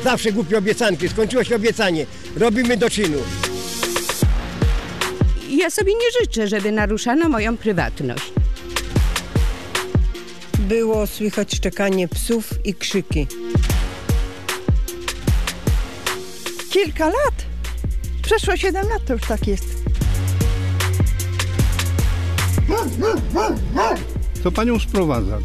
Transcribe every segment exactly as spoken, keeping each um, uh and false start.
Zawsze głupie obiecanki, skończyło się obiecanie. Robimy do czynu. Ja sobie nie życzę, żeby naruszano moją prywatność. Było słychać szczekanie psów i krzyki. Kilka lat. Przeszło siedem lat, to już tak jest. Co panią sprowadza?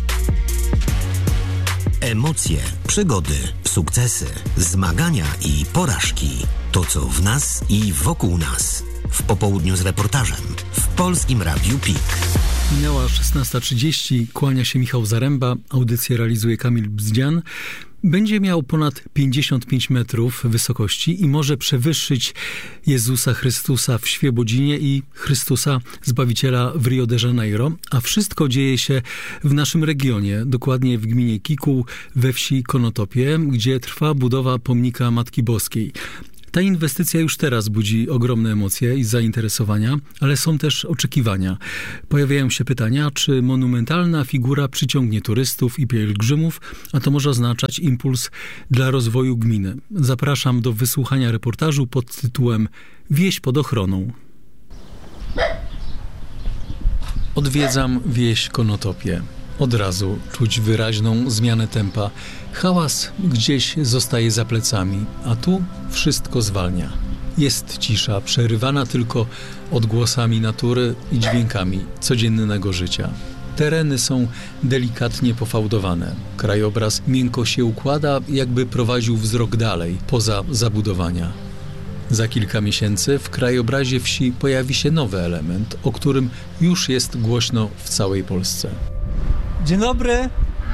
Emocje, przygody, sukcesy, zmagania i porażki. To, co w nas i wokół nas. W popołudniu z reportażem. W Polskim Radiu P I K. Minęła szesnasta trzydzieści, kłania się Michał Zaręba, audycję realizuje Kamil Bzdzian. Będzie miał ponad pięćdziesiąt pięć metrów wysokości i może przewyższyć Jezusa Chrystusa w Świebodzinie i Chrystusa Zbawiciela w Rio de Janeiro, a wszystko dzieje się w naszym regionie, dokładnie w gminie Kikuł, we wsi Konotopie, gdzie trwa budowa pomnika Matki Boskiej. Ta inwestycja już teraz budzi ogromne emocje i zainteresowania, ale są też oczekiwania. Pojawiają się pytania, czy monumentalna figura przyciągnie turystów i pielgrzymów, a to może oznaczać impuls dla rozwoju gminy. Zapraszam do wysłuchania reportażu pod tytułem Wieś pod ochroną. Odwiedzam wieś Konotopie. Od razu czuć wyraźną zmianę tempa. Hałas gdzieś zostaje za plecami, a tu wszystko zwalnia. Jest cisza, przerywana tylko odgłosami natury i dźwiękami codziennego życia. Tereny są delikatnie pofałdowane. Krajobraz miękko się układa, jakby prowadził wzrok dalej, poza zabudowania. Za kilka miesięcy w krajobrazie wsi pojawi się nowy element, o którym już jest głośno w całej Polsce. Dzień dobry.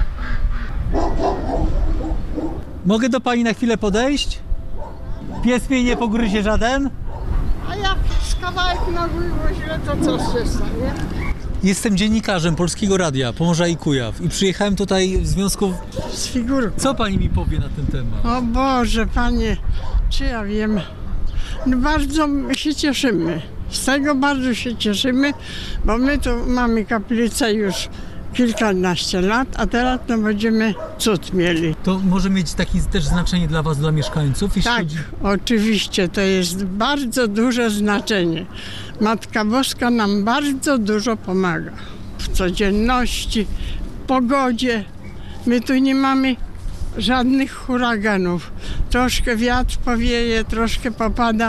Mogę do pani na chwilę podejść? Pies mnie nie pogryzie żaden? A jak z kawałek nogi źle, to co się stanie? Jestem dziennikarzem Polskiego Radia, Pomorza i Kujaw i przyjechałem tutaj w związku z figurką. Co pani mi powie na ten temat? O Boże, panie, czy ja wiem. No bardzo się cieszymy. Z tego bardzo się cieszymy, bo my tu mamy kaplicę już kilkanaście lat, a teraz no będziemy cud mieli. To może mieć takie też znaczenie dla was, dla mieszkańców? Tak, chodzi... oczywiście, to jest bardzo duże znaczenie. Matka Boska nam bardzo dużo pomaga. W codzienności, w pogodzie. My tu nie mamy żadnych huraganów. Troszkę wiatr powieje, troszkę popada.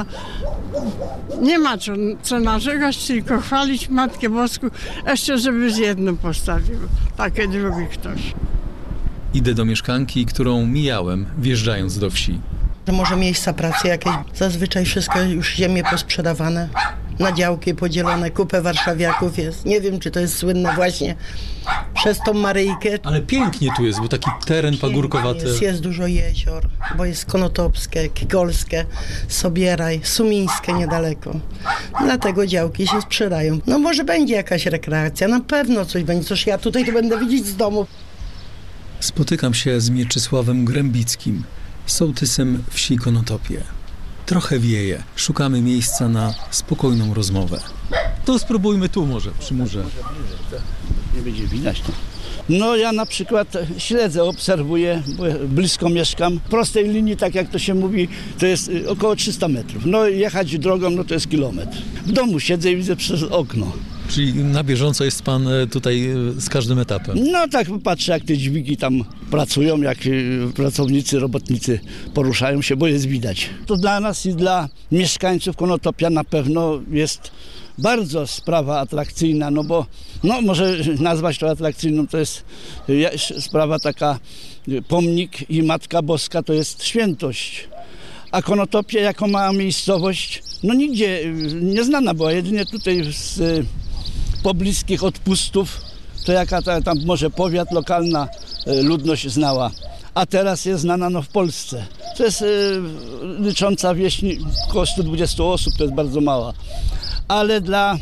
Nie ma co, co narzekać, tylko chwalić Matkę Boską, jeszcze żeby z jedną postawił. Takie drugi ktoś. Idę do mieszkanki, którą mijałem, wjeżdżając do wsi. Może miejsca pracy jakieś, zazwyczaj wszystko już ziemie posprzedawane, na działki podzielone, kupę warszawiaków jest. Nie wiem, czy to jest słynne właśnie przez tą Maryjkę. Ale pięknie tu jest, bo taki teren pagórkowaty. Jest, jest dużo jezior, bo jest Konotopskie, Kikolskie, Sobieraj, Sumińskie niedaleko. Dlatego działki się sprzedają. No może będzie jakaś rekreacja, na pewno coś będzie, coś ja tutaj to będę widzieć z domu. Spotykam się z Mieczysławem Grębickim, sołtysem wsi Konotopie. Trochę wieje. Szukamy miejsca na spokojną rozmowę. To spróbujmy tu może, przy murze. Nie będzie widać to. No ja na przykład śledzę, obserwuję, bo blisko mieszkam. W prostej linii, tak jak to się mówi, to jest około trzysta metrów. No jechać drogą, no to jest kilometr. W domu siedzę i widzę przez okno. Czyli na bieżąco jest pan tutaj z każdym etapem? No tak, patrzę jak te dźwigi tam pracują, jak pracownicy, robotnicy poruszają się, bo jest widać. To dla nas i dla mieszkańców Konotopia na pewno jest bardzo sprawa atrakcyjna, no bo no może nazwać to atrakcyjną, to jest sprawa taka, pomnik i Matka Boska to jest świętość. A Konotopie jako mała miejscowość, no nigdzie nie znana była, jedynie tutaj z pobliskich odpustów, to jaka ta, tam może powiat, lokalna ludność znała. A teraz jest znana no, w Polsce. To jest y, licząca wieś około sto dwadzieścia osób, to jest bardzo mała. Ale dla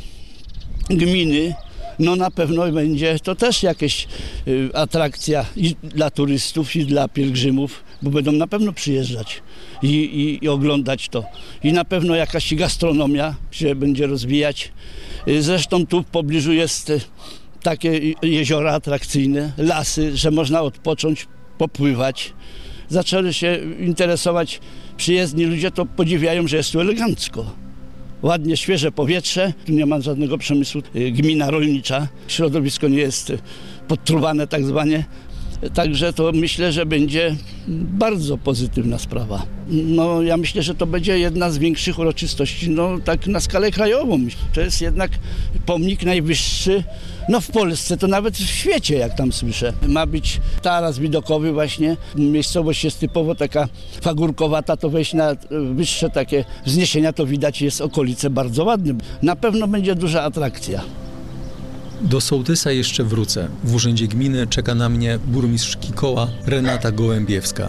gminy no na pewno będzie to też jakaś y, atrakcja i dla turystów, i dla pielgrzymów, bo będą na pewno przyjeżdżać i, i, i oglądać to. I na pewno jakaś gastronomia się będzie rozwijać. Y, zresztą tu w pobliżu jest y, takie jeziora atrakcyjne, lasy, że można odpocząć, popływać. zaczęli się interesować przyjezdni ludzie, to podziwiają, że jest tu elegancko. Ładnie, świeże powietrze, tu nie ma żadnego przemysłu, gmina rolnicza, środowisko nie jest podtruwane tak zwanie. Także to myślę, że będzie bardzo pozytywna sprawa. No ja myślę, że to będzie jedna z większych uroczystości, no tak na skalę krajową. To jest jednak pomnik najwyższy, no w Polsce, to nawet w świecie, jak tam słyszę. Ma być taras widokowy właśnie, miejscowość jest typowo taka fagurkowata, to wejść na wyższe takie wzniesienia, to widać jest okolice bardzo ładne. Na pewno będzie duża atrakcja. Do sołtysa jeszcze wrócę. W urzędzie gminy czeka na mnie burmistrz Kikoła Renata Gołębiewska.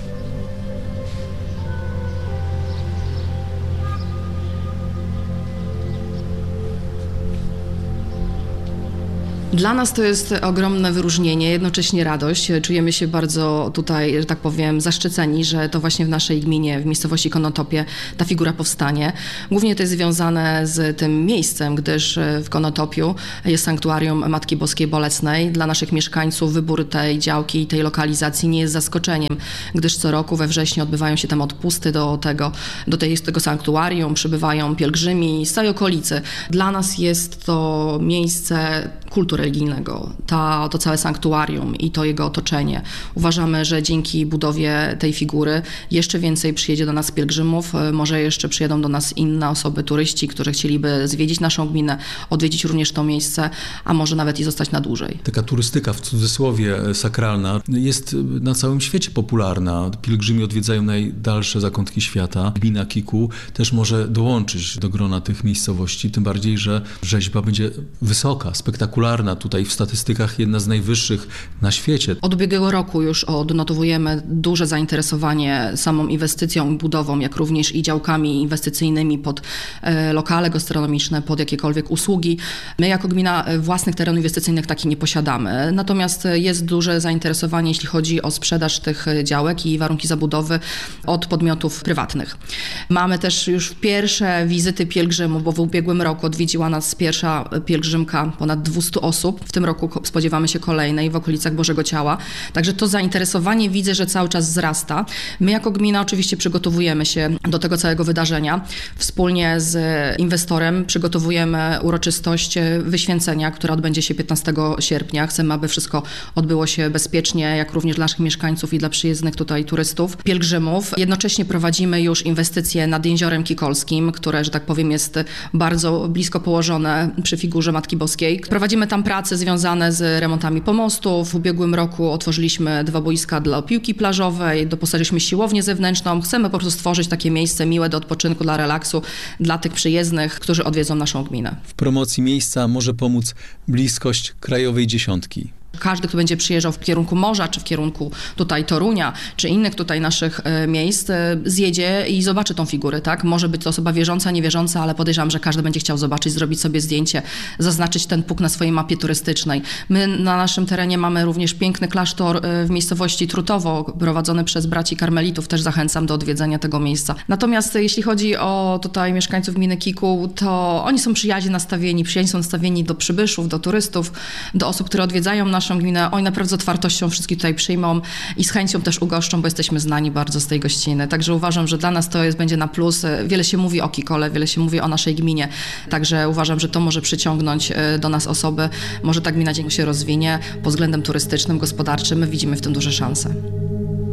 Dla nas to jest ogromne wyróżnienie, jednocześnie radość. Czujemy się bardzo tutaj, że tak powiem, zaszczyceni, że to właśnie w naszej gminie, w miejscowości Konotopie ta figura powstanie. Głównie to jest związane z tym miejscem, gdyż w Konotopiu jest sanktuarium Matki Boskiej Bolesnej. Dla naszych mieszkańców wybór tej działki i tej lokalizacji nie jest zaskoczeniem, gdyż co roku we wrześniu odbywają się tam odpusty do tego, do tej, tego sanktuarium, przybywają pielgrzymi z całej okolicy. Dla nas jest to miejsce kultu religijnego, ta, to całe sanktuarium i to jego otoczenie. Uważamy, że dzięki budowie tej figury jeszcze więcej przyjedzie do nas pielgrzymów, może jeszcze przyjedą do nas inne osoby, turyści, którzy chcieliby zwiedzić naszą gminę, odwiedzić również to miejsce, a może nawet i zostać na dłużej. Taka turystyka w cudzysłowie sakralna jest na całym świecie popularna. Pielgrzymi odwiedzają najdalsze zakątki świata. Gmina Kiku też może dołączyć do grona tych miejscowości, tym bardziej, że rzeźba będzie wysoka, spektakularna. Tutaj w statystykach jedna z najwyższych na świecie. Od ubiegłego roku już odnotowujemy duże zainteresowanie samą inwestycją i budową, jak również i działkami inwestycyjnymi pod e, lokale gastronomiczne, pod jakiekolwiek usługi. My jako gmina własnych terenów inwestycyjnych takich nie posiadamy, natomiast jest duże zainteresowanie, jeśli chodzi o sprzedaż tych działek i warunki zabudowy od podmiotów prywatnych. Mamy też już pierwsze wizyty pielgrzymów, bo w ubiegłym roku odwiedziła nas pierwsza pielgrzymka, ponad dwieście osób. W tym roku spodziewamy się kolejnej w okolicach Bożego Ciała. Także to zainteresowanie widzę, że cały czas wzrasta. My jako gmina oczywiście przygotowujemy się do tego całego wydarzenia. Wspólnie z inwestorem przygotowujemy uroczystość wyświęcenia, która odbędzie się piętnastego sierpnia. Chcemy, aby wszystko odbyło się bezpiecznie, jak również dla naszych mieszkańców i dla przyjezdnych tutaj turystów, pielgrzymów. Jednocześnie prowadzimy już inwestycje nad Jeziorem Kikolskim, które, że tak powiem, jest bardzo blisko położone przy figurze Matki Boskiej. Prowadzimy tam prace związane z remontami pomostów. W ubiegłym roku otworzyliśmy dwa boiska dla piłki plażowej, doposażyliśmy siłownię zewnętrzną. Chcemy po prostu stworzyć takie miejsce miłe do odpoczynku, dla relaksu dla tych przyjezdnych, którzy odwiedzą naszą gminę. W promocji miejsca może pomóc bliskość Krajowej Dziesiątki. Każdy, kto będzie przyjeżdżał w kierunku morza, czy w kierunku tutaj Torunia, czy innych tutaj naszych e, miejsc, e, zjedzie i zobaczy tą figurę, tak? Może być to osoba wierząca, niewierząca, ale podejrzewam, że każdy będzie chciał zobaczyć, zrobić sobie zdjęcie, zaznaczyć ten puk na swojej mapie turystycznej. My na naszym terenie mamy również piękny klasztor e, w miejscowości Trutowo, prowadzony przez braci karmelitów. Też zachęcam do odwiedzenia tego miejsca. Natomiast e, jeśli chodzi o tutaj mieszkańców gminy Kiku, to oni są przyjaźnie nastawieni, przyjaźnie są nastawieni do przybyszów, do turystów, do osób, które odwiedzają naszą gminę. Oni naprawdę z otwartością wszystkich tutaj przyjmą i z chęcią też ugoszczą, bo jesteśmy znani bardzo z tej gościny. Także uważam, że dla nas to jest, będzie na plus. Wiele się mówi o Kikole, wiele się mówi o naszej gminie. Także uważam, że to może przyciągnąć do nas osoby. Może ta gmina dzięki się rozwinie pod względem turystycznym, gospodarczym. My widzimy w tym duże szanse.